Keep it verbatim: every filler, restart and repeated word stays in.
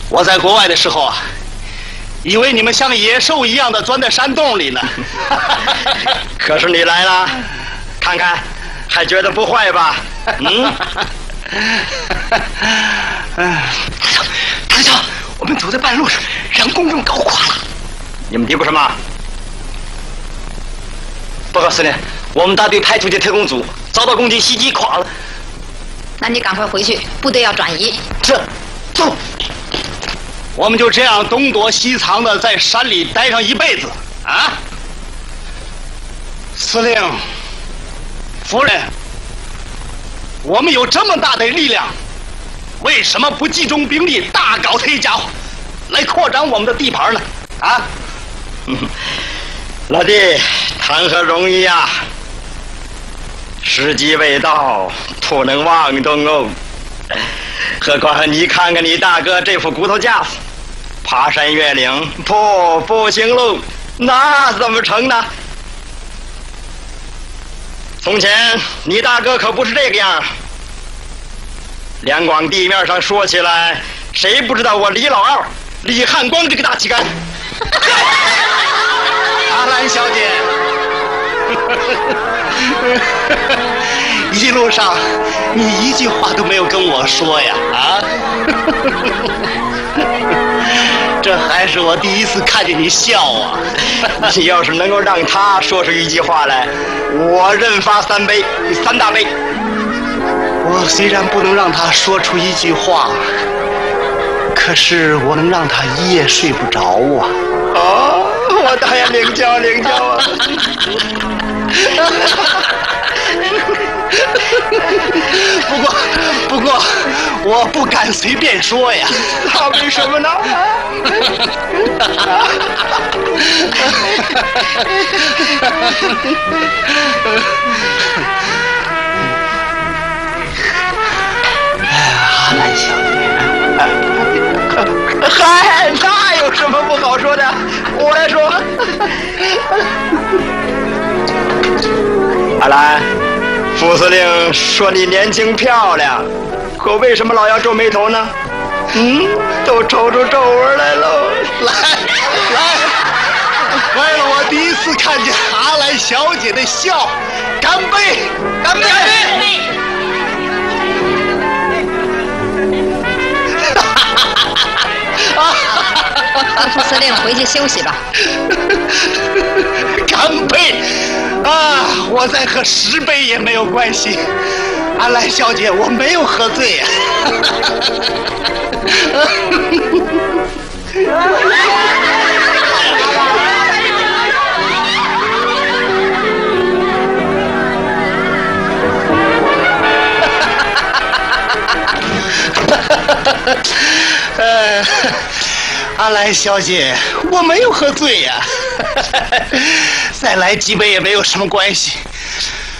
我在国外的时候啊，以为你们像野兽一样的钻在山洞里呢。 可是你来了，看看，还觉得不坏吧？嗯。 台长，我们走在半路上，让公众搞垮了。 你们嘀咕什么？报告司令，我们大队派出的特工组遭到共军袭击垮了。 那你赶快回去，部队要转移。 这，走。我们就这样东躲西藏的在山里待上一辈子啊！司令，夫人，我们有这么大的力量，为什么不集中兵力大搞这一家伙，来扩张我们的地盘呢？啊！ 老弟，谈何容易呀！时机未到，不能妄动哦。何况你看看你大哥这副骨头架子，爬山越岭不不行喽，那怎么成呢？从前你大哥可不是这个样，两广地面上说起来，谁不知道我李老二李汉光这个大旗杆？ 阿兰小姐，一路上你一句话都没有跟我说呀，啊！这还是我第一次看见你笑啊！ 你要是能够让他说出一句话来，我认罚三杯，三大杯。 我虽然不能让他说出一句话，可是我能让他一夜睡不着啊！ 哦，我倒要领教领教啊！ 不过，不过，我不敢随便说呀。 他为什么呢？ 阿兰小姐， 嗨，那有什么不好说的？我来说。阿兰，副司令说你年轻漂亮，可为什么老要皱眉头呢？嗯，都抽出皱纹来喽！ 来来，为了我第一次看见阿兰小姐的笑，干杯！干杯！干杯！ 副司令回去休息吧。 干杯！啊，我再喝十杯也没有关系。阿兰小姐，我没有喝醉呀、呃，阿兰小姐，我没有喝醉呀、再来几杯也没有什么关系。